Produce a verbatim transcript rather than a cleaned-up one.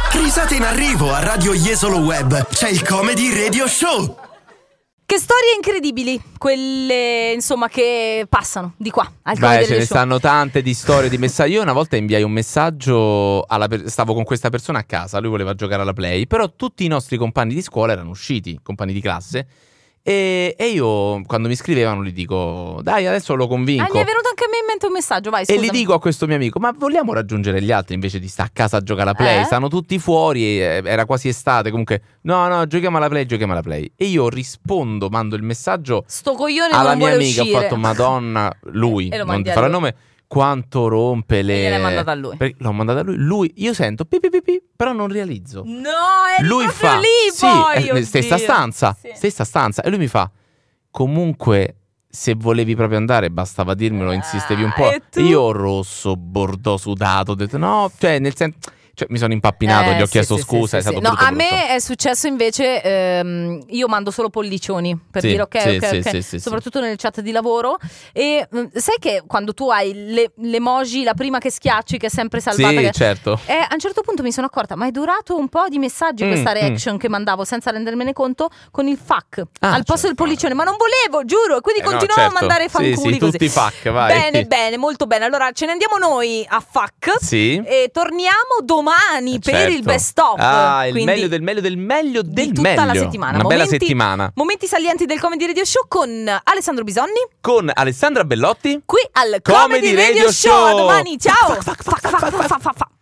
Risate in arrivo a Radio Jesolo Web. C'è il Comedy Radio Show. Che storie incredibili, quelle insomma che passano di qua al Beh, ce ne show. stanno tante di storie, di messaggi. Io una volta inviai un messaggio alla per- stavo con questa persona a casa, lui voleva giocare alla Play, però tutti i nostri compagni di scuola erano usciti, compagni di classe, e, e io quando mi scrivevano gli dico dai adesso lo convinco. Ah, mi è venuto anche a me in mente un messaggio, vai, scusami. E gli dico a questo mio amico, ma vogliamo raggiungere gli altri invece di stare a casa a giocare alla Play? Eh? Stanno tutti fuori, e era quasi estate, comunque no no giochiamo alla Play, giochiamo alla Play. E io rispondo, mando il messaggio Sto coglione alla non mia vuole amica, uscire. ho fatto madonna, lui, E lo non mandi a farò il lui. nome, quanto rompe le... E gliel'hai mandata a lui. Per- L'ho mandata a lui, lui, io sento pi pi pi pi, però non realizzo. No, è Lui proprio fa, lì sì, poi, eh, stessa oddio. stanza, Sì. stessa stanza. E lui mi fa, comunque... se volevi proprio andare bastava dirmelo, insistevi un po'. e tu? Io rosso, bordeaux, sudato, ho detto no, cioè nel senso, cioè mi sono impappinato, Eh, gli ho sì, chiesto sì, scusa, sì, è sì, stato sì. brutto, No, a brutto. me è successo invece, ehm, io mando solo pollicioni per Sì, dire ok, sì, ok, sì, ok, sì, sì, soprattutto nel chat di lavoro. E mm, sai che quando tu hai le, l'emoji, la prima che schiacci, che è sempre salvata, Sì, che- certo. E a un certo punto mi sono accorta, ma è durato un po' di messaggi Mm, questa mm. reaction che mandavo senza rendermene conto con il fuck Ah, al posto certo. del pollicione, ma non volevo, giuro, quindi Eh no, continuavo certo. a mandare Sì, fanculi sì, così. tutti fuck, vai. Bene, bene, molto bene. Allora ce ne andiamo noi a fuck. Sì. E torniamo domani Eh, per certo. il best of. Ah, il Quindi meglio del meglio del meglio del di tutta meglio. la settimana. Una Momenti- bella settimana. Momenti salienti del Comedy Radio Show con Alessandro Bisonni Con Alessandra Bellotti. qui al Comedy Comedy Radio Radio Show. Show. A domani, ciao. Fuck, fuck, fuck, fuck, fuck, fuck, fuck.